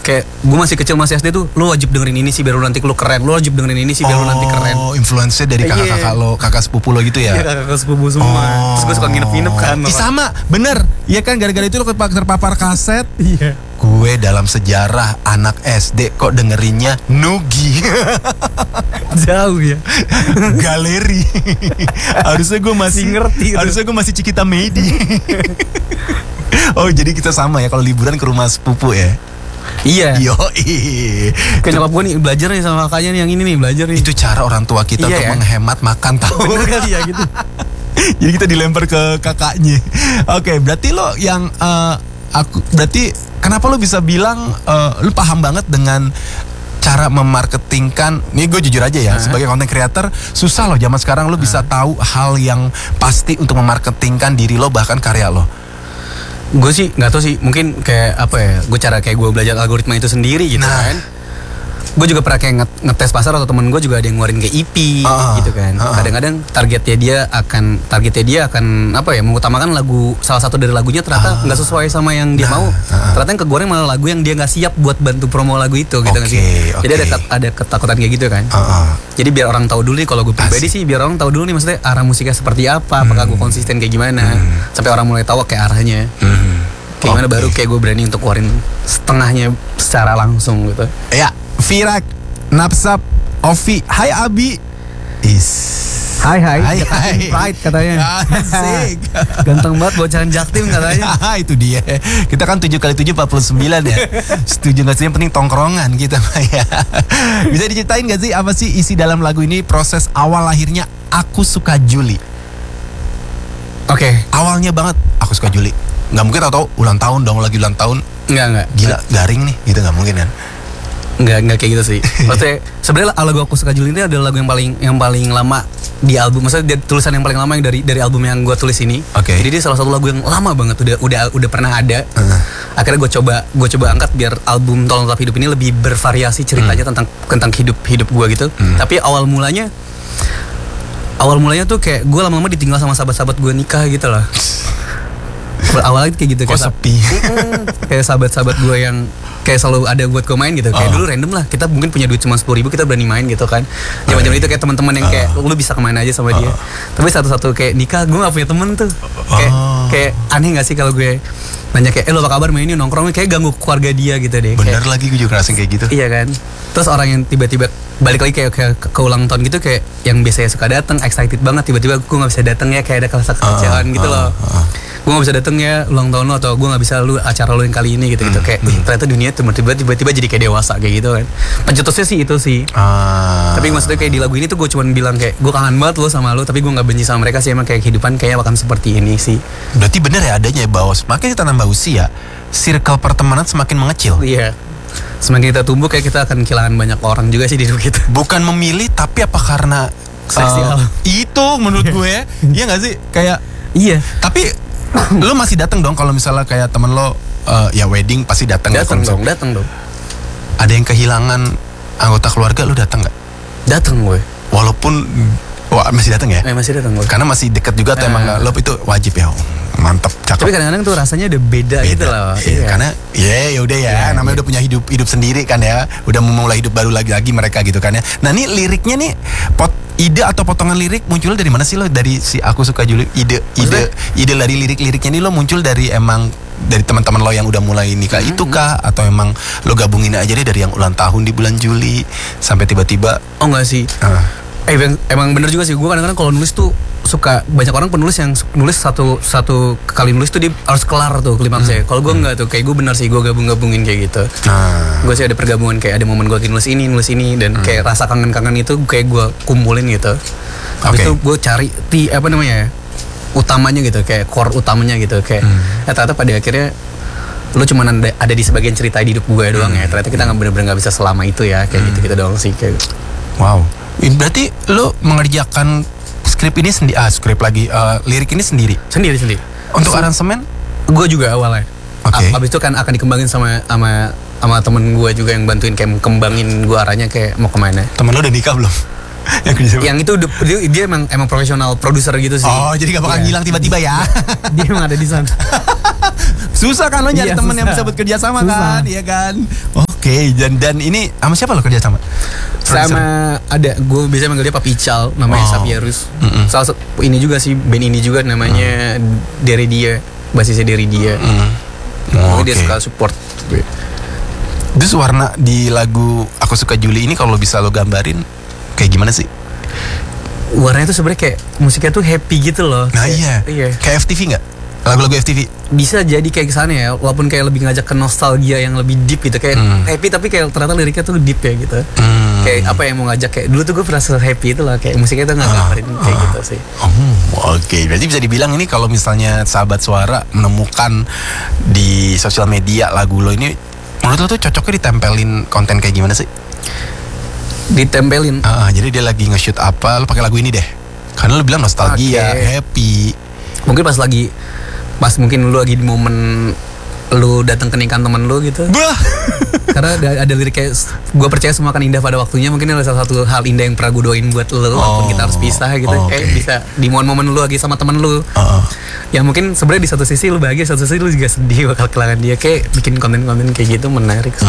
Kayak gue masih kecil, masih SD tuh, lu wajib dengerin ini sih biar lu nanti lu keren. Lu wajib dengerin ini sih biar lu nanti keren. Oh, influence dari kakak-kakak lo, kakak sepupu lo gitu ya? Iya, kakak sepupu semua. Terus gue suka nginep-nginep kan. Sama, bener. Iya kan, gara-gara itu lo terpapar kaset. Iya. Gue dalam sejarah anak SD kok dengerinnya Nugi. Jauh ya. Galeri. Harusnya gue masih ngerti. Harusnya gue masih Cikita Medi. Oh, jadi kita sama ya kalau liburan ke rumah sepupu ya? Iya. Yoi. Kayak nyokap gue nih belajar nih sama kakaknya nih, yang ini nih belajar nih. Itu cara orang tua kita untuk menghemat makan tahu. Bener kali ya gitu. Jadi kita dilempar ke kakaknya. Oke, berarti lo yang berarti kenapa lo bisa bilang lo paham banget dengan cara memarketingkan? Nih gue jujur aja ya, sebagai content creator susah loh zaman sekarang lo bisa tahu hal yang pasti untuk memarketingkan diri lo bahkan karya lo. Gue sih nggak tahu sih, mungkin kayak apa ya, gue cara kayak gue belajar algoritma itu sendiri gitu kan. Gue juga pernah kayak ngetes pasar, atau temen gue juga ada yang ngeluarin kayak EP gitu kan. Kadang-kadang targetnya dia akan apa ya, mengutamakan lagu, salah satu dari lagunya ternyata nggak sesuai sama yang dia mau. Ternyata yang kegoreng malah lagu yang dia nggak siap buat bantu promo lagu itu gitu kan sih. Jadi ada ketakutan kayak gitu kan. Jadi biar orang tahu dulu nih, kalau gue pribadi sih biar orang tahu dulu nih maksudnya arah musiknya seperti apa, apakah gue konsisten kayak gimana, sampai orang mulai tahu kayak arahnya. Kayak gimana baru kayak gue berani untuk keluarin setengahnya secara langsung gitu. Ya, Virak, Napsap, Ovi, hai Abi. Hai Pride katanya. Asik. Ganteng banget bocahan Jaktim katanya. Itu dia. Kita kan 7x7 49 ya. Setuju gak sih, yang penting tongkrongan kita ya. Bisa diceritain gak sih apa sih isi dalam lagu ini, proses awal lahirnya Aku Suka Juli? Oke. Awalnya banget Aku Suka Juli. Gak mungkin tau ulang tahun dong, lagi ulang tahun. Enggak. Gila, garing nih, gitu gak mungkin kan? Enggak kayak gitu sih. Maksudnya sebenarnya lagu Aku Suka Juli ini adalah lagu yang paling lama di album. Maksudnya tulisan yang paling lama yang dari album yang gue tulis ini. Jadi dia salah satu lagu yang lama banget, udah pernah ada. Akhirnya gue coba angkat biar album Tolong Tetap Hidup ini lebih bervariasi ceritanya tentang hidup gue gitu. Tapi awal mulanya tuh kayak gue lama-lama ditinggal sama sahabat-sahabat gue nikah gitu loh. Awalnya kayak gitu, kayak sepi. Kayak sahabat-sahabat gue yang kayak selalu ada buat gue main gitu. Kayak dulu random lah, kita mungkin punya duit cuma 10.000, kita berani main gitu kan. Zaman-zaman itu kayak teman-teman yang kayak lu bisa kemana aja sama dia. Tapi satu-satu kayak nikah, gue gak punya temen tuh. Kayak aneh gak sih kalau gue nanya kayak, lo apa kabar, main ini nongkrong, kayak ganggu keluarga dia gitu deh. Bener kayak, lagi, gue juga ngerasain kayak gitu. Iya kan. Terus orang yang tiba-tiba balik lagi kayak ke ulang tahun gitu, kayak yang biasanya suka datang excited banget, tiba-tiba gue nggak bisa datang ya, kayak ada kekecewaan gitu loh. Gue gak bisa dateng ya ulang tahun lo, atau gue gak bisa lu acara lo yang kali ini gitu-gitu. Kayak ternyata dunia tiba-tiba jadi kayak dewasa kayak gitu kan. Pencetusnya sih itu sih. Tapi maksudnya kayak di lagu ini tuh gue cuma bilang kayak gue kangen banget lo sama lo, tapi gue gak benci sama mereka sih. Emang kayak kehidupan kayaknya akan seperti ini sih. Berarti bener ya adanya bahwa semakin kita nambah usia, circle pertemanan semakin mengecil. Iya. Semakin kita tumbuh kayak kita akan kehilangan banyak orang juga sih di hidup kita. Bukan memilih, tapi apa karena itu menurut gue ya. Iya gak sih? Kayak iya. Tapi lo masih datang dong kalau misalnya kayak temen lo ya wedding pasti datang. Datang dong. Ada yang kehilangan anggota keluarga, lo datang nggak? Datang gue. Walaupun masih datang ya? Masih datang gue. Karena masih dekat juga atau emang lo itu wajib ya? Mantap, cakep. Tapi kadang-kadang tuh rasanya udah beda gitu loh. Iya. Karena ya udah ya, namanya udah punya hidup sendiri kan ya, udah memulai hidup baru lagi mereka gitu kan ya. Nah ini liriknya nih, ide atau potongan lirik muncul dari mana sih lo? Dari si Aku Suka Juli, ide dari lirik-liriknya ini lo muncul dari emang dari teman-teman lo yang udah mulai nikah itu kah, atau emang lo gabungin aja deh dari yang ulang tahun di bulan Juli sampai tiba-tiba? Oh enggak sih. Emang bener juga sih, gue kadang-kadang kalau nulis tuh suka, banyak orang penulis yang nulis satu kali nulis tuh dia harus kelar tuh klimaksnya. Kalau gue enggak tuh, kayak gue bener sih, gue gabungin kayak gitu. Gue sih ada pergabungan, kayak ada momen gue lagi nulis ini dan kayak rasa kangen itu kayak gue kumpulin gitu. Habis itu gue cari utamanya gitu, kayak core utamanya gitu, kayak ternyata pada akhirnya lu cuma ada di sebagian cerita di hidup gue doang ya. Ternyata kita nggak bener-bener nggak bisa selama itu ya, kayak gitu doang sih kayak. Wow. Berarti lo mengerjakan skrip ini lirik ini sendiri? Sendiri. Untuk aransemen? Gue juga awalnya. Abis itu kan akan dikembangin sama temen gue juga yang bantuin kayak kembangin gue arahnya kayak mau kemana. Temen lo udah nikah belum? Yang itu dia emang profesional produser gitu sih. Oh, jadi gak bakal ngilang tiba-tiba ya? Dia emang ada di sana. Susah kan lo nyari temen yang bisa buat kerja sama kan? Iya kan? Oke, dan ini sama siapa lo kerja sama? Sama ada, gue biasanya manggil dia Papi Ical, namanya Xavierus. Salah satu ini juga sih, band ini juga namanya Dari Dia, basisnya Dari Dia. Dia suka support. Terus warna di lagu Aku Suka Juli ini kalau bisa lo gambarin kayak gimana sih? Warnanya tuh sebenarnya kayak musiknya tuh happy gitu loh. Nah iya. Kayak FTV nggak? Lagu-lagu FTV bisa jadi kayak kesana ya, walaupun kayak lebih ngajak ke nostalgia yang lebih deep gitu, kayak happy tapi kayak ternyata liriknya tuh deep ya gitu. Kayak apa yang mau ngajak, kayak dulu tuh gue merasa happy itu lah, kayak musiknya tuh nggak ngabarin kayak gitu sih. Oke, berarti bisa dibilang ini kalau misalnya Sahabat Suara menemukan di sosial media lagu lo ini, menurut lo tuh cocoknya ditempelin konten kayak gimana sih? Ditempelin. Jadi dia lagi nge-shoot apa, lo pakai lagu ini deh. Karena lo bilang nostalgia, happy. Mungkin pas mungkin lu lagi di momen lu datang ke nikahan temen lu gitu. Karena ada lirik kayak gue percaya semua akan indah pada waktunya. Mungkin ada salah satu hal indah yang pernah gue doain buat lu walaupun kita harus pisah gitu. Kayak bisa di momen-momen lu lagi sama temen lu. Ya mungkin sebenarnya di satu sisi lu bahagia, satu sisi lu juga sedih bakal kehilangan dia. Kayak bikin konten-konten kayak gitu menarik sih.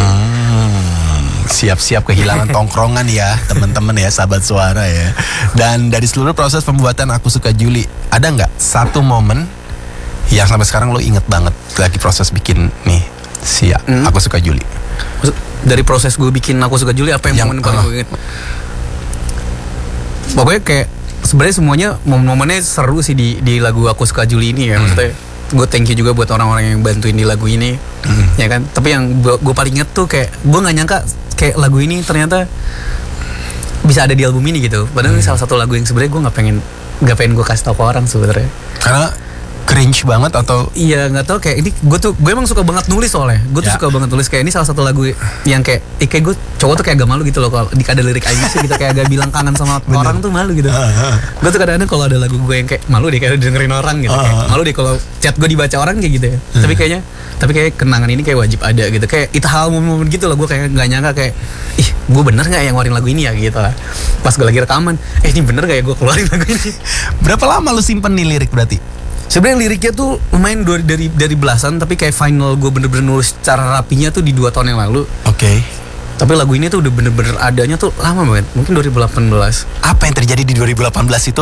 Siap-siap kehilangan tongkrongan ya teman-teman ya, Sahabat Suara ya. Dan dari seluruh proses pembuatan Aku Suka Juli, ada nggak satu momen yang sampai sekarang lo inget banget lagi proses bikin nih Aku Suka Juli? Dari proses gue bikin Aku Suka Juli, apa yang momen paling gue inget? Pokoknya kayak sebenarnya semuanya momen-momennya seru sih di lagu Aku Suka Juli ini ya. Maksudnya gue thank you juga buat orang-orang yang bantuin di lagu ini, ya kan. Tapi yang gue paling inget tuh kayak gue nggak nyangka kayak lagu ini ternyata bisa ada di album ini gitu. Padahal ini salah satu lagu yang sebenarnya gue nggak pengen gue kasih tau ke orang sebenarnya. Karena cringe banget atau? Iya, nggak tahu, kayak ini gue emang suka banget nulis soalnya. Gue tuh suka banget nulis, kayak ini salah satu lagu yang kayak gue cowok tuh kayak agak malu gitu loh kalau ada lirik aja sih gitu, kayak agak bilang kangen sama orang tuh malu gitu. Gue tuh kadang-kadang kalau ada lagu gue yang kayak malu deh kayak dengerin orang gitu, kayak malu deh kalau chat gue dibaca orang kayak gitu ya. Tapi kayak kenangan ini kayak wajib ada gitu, kayak itu hal momen gitu loh. Gue kayak nggak nyangka kayak gue bener nggak yang ngeluarin lagu ini ya gitu lah. Pas gue lagi rekaman, ini bener nggak ya gue keluarin lagu ini. Berapa lama lu simpen nih lirik berarti? Sebenarnya liriknya tuh lumayan dari belasan, tapi kayak final gue bener-bener nulis secara rapinya tuh di 2 tahun yang lalu. Oke. Tapi lagu ini tuh udah bener-bener adanya tuh lama banget, mungkin 2018. Apa yang terjadi di 2018 itu?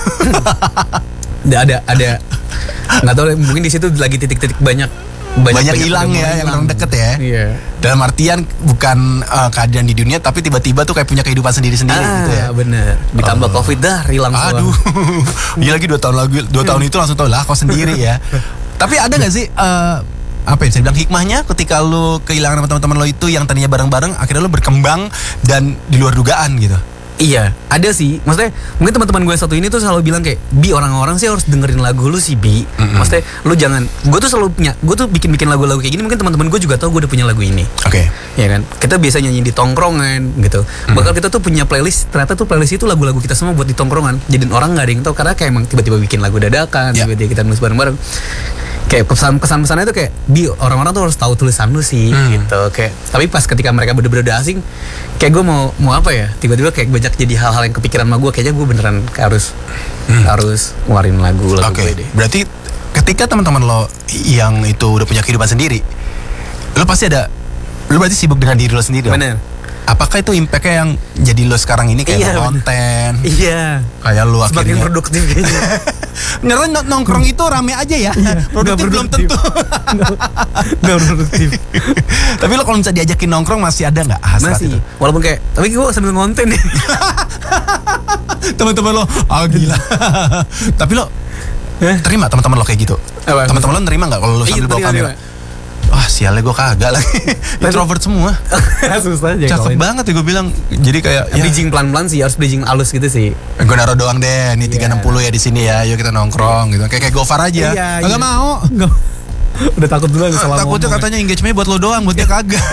ada nggak tahu, mungkin di situ lagi titik-titik banyak hilang ya, yang orang deket ya. Iya. Dalam artian bukan keadaan di dunia, tapi tiba-tiba tuh kayak punya kehidupan sendiri-sendiri gitu ya. Bener. Ditambah COVID hilang semua. Aduh. Iya lagi 2 tahun itu langsung tau lah kau sendiri ya. Tapi ada nggak sih apa ya, saya bilang hikmahnya ketika lu kehilangan sama teman-teman lo itu yang tadinya bareng-bareng, akhirnya lu berkembang dan di luar dugaan gitu? Iya, ada sih. Maksudnya mungkin teman-teman gue satu ini tuh selalu bilang kayak, Bi, orang-orang sih harus dengerin lagu lu sih, Bi. Maksudnya lu jangan, gue tuh selalu punya, gue tuh bikin lagu-lagu kayak gini. Mungkin teman-teman gue juga tahu gue udah punya lagu ini. Oke. Ya kan, kita biasa nyanyi di tongkrongan gitu. Bakal kita tuh punya playlist. Ternyata tuh playlist itu lagu-lagu kita semua buat di tongkrongan. Jadiin orang nggak ada yang tahu karena kayak emang tiba-tiba bikin lagu dadakan, tiba-tiba kita nulis bareng-bareng. Kayak pesan-pesannya tuh kayak, Bi, orang-orang tuh harus tahu tulisan lu sih gitu. Kayak tapi pas ketika mereka bener-bener udah asing, kayak gue mau apa ya, tiba-tiba kayak banyak jadi hal-hal yang kepikiran sama gue. Kayaknya gue beneran harus ngeluarin lagu gue deh. Berarti ketika teman-teman lo yang itu udah punya kehidupan sendiri, lo berarti sibuk dengan diri lo sendiri. Bener. Apakah itu impactnya yang jadi lo sekarang ini kayak konten? Iya. Kayak lo semakin akhirnya produktif kayaknya. Ngerti nongkrong itu rame aja ya. Produktif belum tentu. Nggak produktif. Tapi lo kalau misalnya diajakin nongkrong masih ada nggak hasrat masih itu? Walaupun kayak, tapi gue sambil ngonten nih. Teman-teman lo, gila. Tapi lo terima teman-teman lo kayak gitu? Teman-teman lo nerima nggak kalau lo sambil bawa kamera? Wah, sialnya gue kagak lagi. Introvert semua. Susah aja. Cakep banget ya gue bilang. Jadi kayak bridging pelan-pelan sih, harus bridging halus gitu sih. Gue naruh doang deh, nih 360 ya di sini ya. Yuk kita nongkrong gitu. Kayak Gofar aja. Kagak mau. Udah takut dulu salah ngomong. Takutnya katanya engagement buat lo doang, buat dia kagak.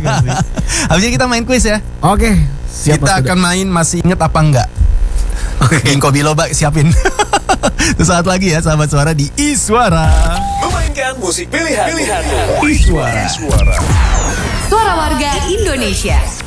Habis ini kita main quiz ya. Oke. Kita akan main masih inget apa enggak? Ginkgo biloba siapin. Sesaat lagi ya Sahabat Suara di Iswara. Memainkan musik pilihan. Iswara. Suara warga Indonesia.